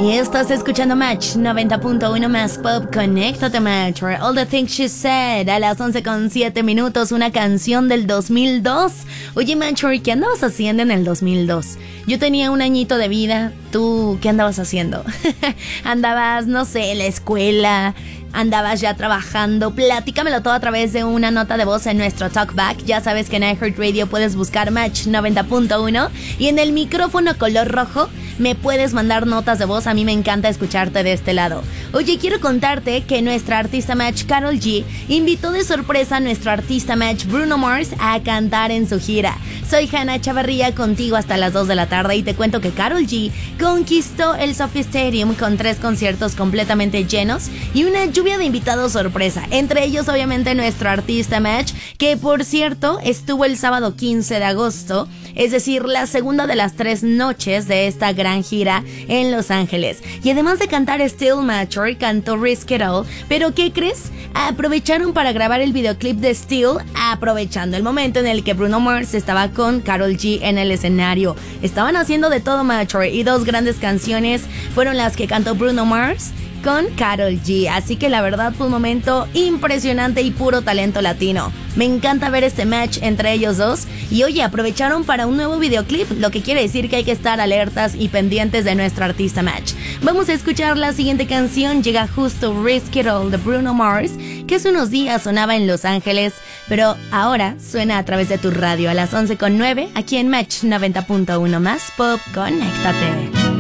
Y estás escuchando Match 90.1 más Pop. Conéctate, Match. All the Things She Said. A las 11:07, una canción del 2002. Oye, Match, ¿qué andabas haciendo en el 2002? Yo tenía un añito de vida. ¿Tú qué andabas haciendo? ¿Andabas, no sé, en la escuela? ¿Andabas ya trabajando? Platícamelo todo a través de una nota de voz en nuestro Talkback. Ya sabes que en iHeartRadio puedes buscar Match 90.1 y en el micrófono color rojo me puedes mandar notas de voz. A mí me encanta escucharte de este lado. Oye, quiero contarte que nuestra artista Match, Karol G, invitó de sorpresa a nuestro artista Match, Bruno Mars, a cantar en su gira. Soy Hanna Chavarría, contigo hasta las 2 de la tarde y te cuento que Karol G conquistó el SoFi Stadium con 3 conciertos completamente llenos y una lluvia de invitados sorpresa. Entre ellos, obviamente, nuestro artista Match, que por cierto estuvo el sábado 15 de agosto, es decir, la segunda de las 3 noches de esta gran gira en Los Ángeles. Y además de cantar Still Match, cantó Risk It All. Pero ¿qué crees? Aprovecharon para grabar el videoclip de Still, aprovechando el momento en el que Bruno Mars estaba con Karol G en el escenario. Estaban haciendo de todo, Match, y 2 grandes canciones fueron las que cantó Bruno Mars con Karol G, así que la verdad fue un momento impresionante y puro talento latino. Me encanta ver este match entre ellos dos y oye, aprovecharon para un nuevo videoclip, lo que quiere decir que hay que estar alertas y pendientes de nuestro artista Match. Vamos a escuchar la siguiente canción, llega justo Risk It All de Bruno Mars, que hace unos días sonaba en Los Ángeles, pero ahora suena a través de tu radio a las 11:09 aquí en Match 90.1 más Pop. Conéctate.